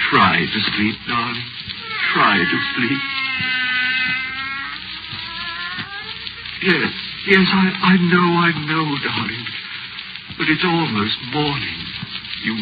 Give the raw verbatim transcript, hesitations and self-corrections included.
Try to sleep, darling. Try to sleep. Yes, yes, I, I know, I know, darling. But it's almost morning.